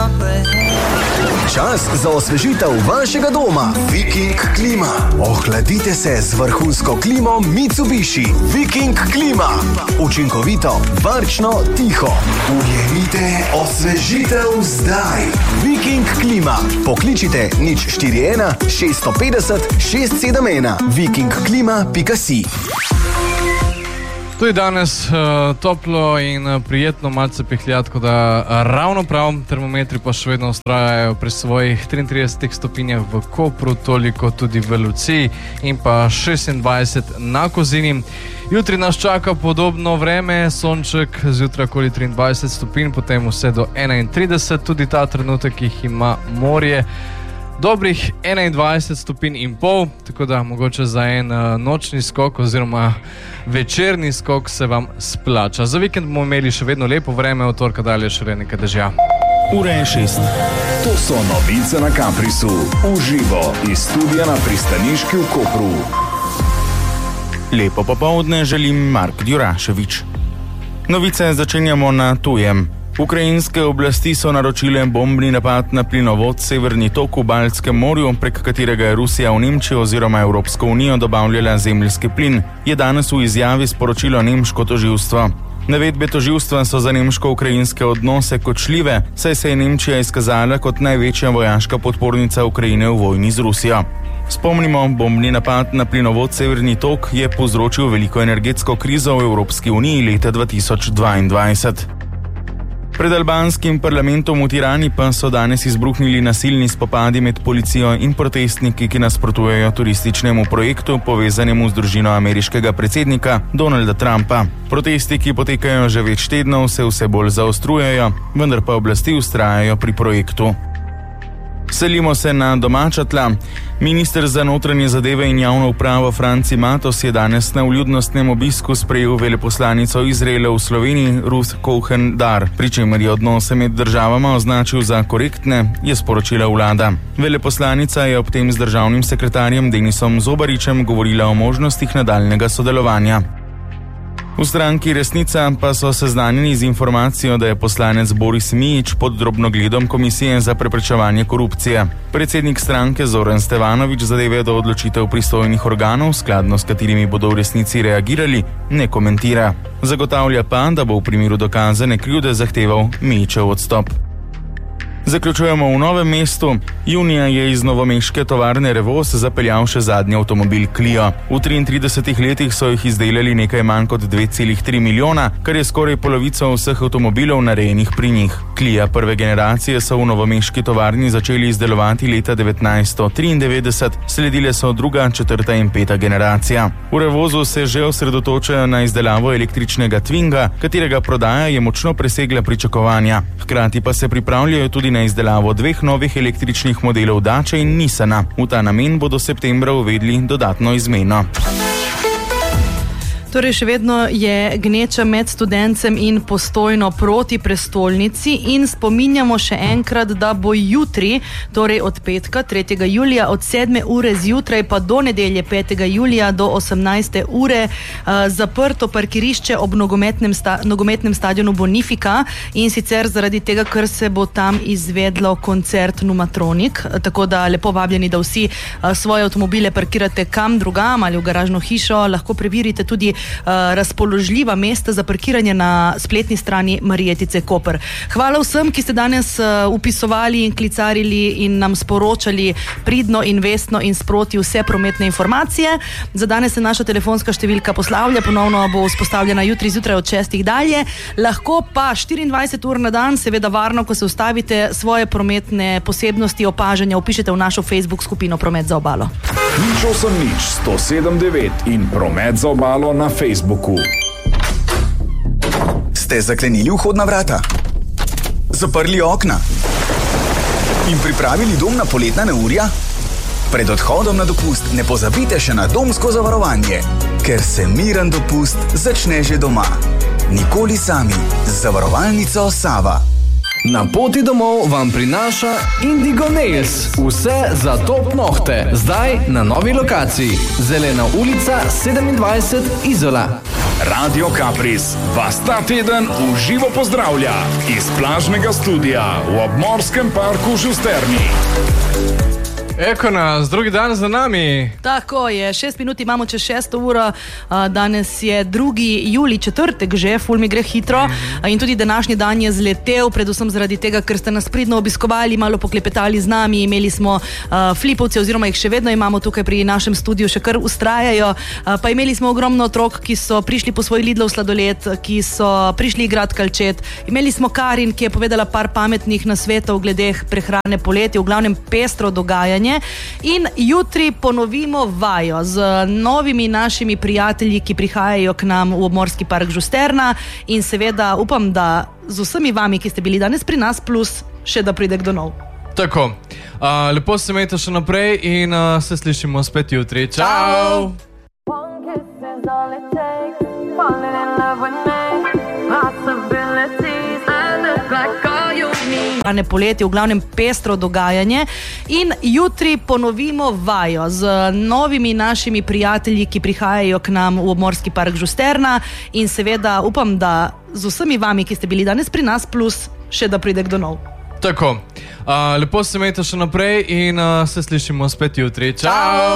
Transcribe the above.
Čas za osvežitev vašega doma. Viking Klima. Ohladite se z vrhunsko klimo Mitsubishi. Viking Klima. Učinkovito, varčno, tiho. Ujemite osvežitev zdaj. Viking Klima. Pokličite 041 650 671 vikingklima.si. To je danes toplo in prijetno, malce pihljat, tako da ravno prav, termometri pa še vedno ustrajajo pri svojih 33 stopinjah v Kopru, toliko tudi v Luciji in pa 26 na Kozini. Jutri nas čaka podobno vreme, sonček zjutraj okoli 23 stopinj, potem vse do 31, tudi ta trenutek jih ima morje. Dobrih 21 stopinj in pol, tako da mogoče za en nočni skok oziroma večerni skok se vam splača. Za vikend bomo imeli še vedno lepo vreme, od torka dalje še nekaj dežja. Ura je 6. To so novice na Kaprisu. Uživo iz studia na pristaniški v Kopru. Lepo popoldne želim Mark Djuraševič. Novice začenjamo na tujem. Ukrajinske oblasti so naročile bombni napad na plinovod Severni tok v Baltskem morju, prek katerega je Rusija v Nemčijo oziroma Evropsko unijo dobavljala zemeljski plin, je danes v izjavi sporočilo nemško tožilstvo. Navedbe tožilstva so za nemško-ukrajinske odnose kočljive, saj se je Nemčija izkazala kot največja vojaška podpornica Ukrajine v vojni z Rusijo. Spomnimo, bombni napad na plinovod Severni tok je povzročil veliko energetsko krizo v Evropski uniji leta 2022. Pred albanskim parlamentom v Tirani pa so danes izbruhnili nasilni spopadi med policijo in protestniki, ki nasprotujejo turističnemu projektu, povezanemu z družino ameriškega predsednika Donalda Trumpa. Protesti, ki potekajo že več tednov, se vse bolj zaostrujejo, vendar pa oblasti vztrajajo pri projektu. Selimo se na domača tla. Minister za notranje zadeve in javno upravo Franci Matos je danes na vljudnostnem obisku sprejel veleposlanico Izraela v Sloveniji Ruth Cohen-Dar, pri čemer je odnose med državama označil za korektne, je sporočila vlada. Veleposlanica je ob tem z državnim sekretarjem Denisom Zobaričem govorila o možnostih nadaljnega sodelovanja. V stranki Resnica pa so seznanjeni z informacijo, da je poslanec Boris Mijić pod drobnogledom Komisije za preprečevanje korupcije. Predsednik stranke Zoran Stevanović zadeve do odločitev pristojnih organov, skladno s katerimi bodo v resnici reagirali, ne komentira. Zagotavlja pa, da bo v primeru dokazane krivde zahteval Mijićev odstop. Zaključujemo v Novem mestu. Junija je iz novomeške tovarne Revoz zapeljal še zadnji avtomobil Clio. V 33 letih so jih izdelali nekaj manj kot 2,3 milijona, kar je skoraj polovico vseh avtomobilov narejenih pri njih. Clio prve generacije so v novomeški tovarni začeli izdelovati leta 1993, sledile so druga, četrta in peta generacija. V Revozu se že osredotočajo na izdelavo električnega Twinga, katerega prodaja je močno presegla pričakovanja. Hkrati pa se pripravljajo tudi na izdelavo dveh novih električnih modelov Dacia in Nissana. V ta namen bodo septembra uvedli dodatno izmeno. Torej, še vedno je gneča med Studencem in Postojno proti prestolnici in spominjamo še enkrat, da bo jutri, torej od petka 3. julija od 7. ure zjutraj pa do nedelje 5. julija do 18. ure zaprto parkirišče ob nogometnem stadionu Bonifika, in sicer zaradi tega, ker se bo tam izvedlo koncert Numatronik, tako da lepo vabljeni, da vsi svoje avtomobile parkirate kam drugam ali v garažno hišo. Lahko preverite tudi razpoložljiva mesta za parkiranje na spletni strani Marjetice Koper. Hvala vsem, ki ste danes upisovali in klicarili in nam sporočali pridno in vestno in sproti vse prometne informacije. Za danes se naša telefonska številka poslavlja, ponovno bo vzpostavljena jutri zjutraj od 6. dalje. Lahko pa 24 ur na dan, seveda varno, ko se ustavite, svoje prometne posebnosti opažanja upišete v našo Facebook skupino Promet za obalo. 080 107 9 in Promet za obalo na Facebooku. Ste zaklenili vhodna vrata? Zaprli okna? In pripravili dom na poletna neurja? Pred odhodom na dopust ne pozabite še na domsko zavarovanje, ker se miren dopust začne že doma. Nikoli sami z zavarovalnico Sava. Na poti domov vam prinaša Indigo Nails. Vse za top nohte. Zdaj na novi lokaciji. Zelena ulica 27 Izola. Radio Kapris vas ta teden v živo pozdravlja iz plažnega studia v obmorskem parku Žusterni. Ekona, drugi dan za nami. Tako je, 6 minut imamo čez 6 uro, danes je 2. julij, četrtek že, ful mi gre hitro in tudi današnji dan je zletel, predvsem zaradi tega, ker ste nas pridno obiskovali, malo poklepetali z nami, imeli smo flipovce oziroma jih še vedno imamo tukaj pri našem studiu, še kar ustrajajo, pa imeli smo ogromno otrok, ki so prišli po svoj Lidlov sladoled, ki so prišli igrati kalčet, imeli smo Karin, ki je povedala par pametnih nasvetov glede prehrane poleti, v glavnem pestro dogajanje. In jutri ponovimo vajo z novimi našimi prijatelji, ki prihajajo k nam v obmorski park Žusterna in seveda upam, da z vsemi vami, ki ste bili danes pri nas, plus še da pride kdo nov. Tako, lepo se imejte še naprej in se slišimo spet jutri. Čau! Poletje, v glavnem pestro dogajanje in jutri ponovimo vajo z novimi našimi prijatelji, ki prihajajo k nam v obmorski park Žusterna in seveda upam, da z vsemi vami, ki ste bili danes pri nas, plus še da pride kdo nov. Tako, lepo se imejte še naprej in se slišimo spet jutri. Čau!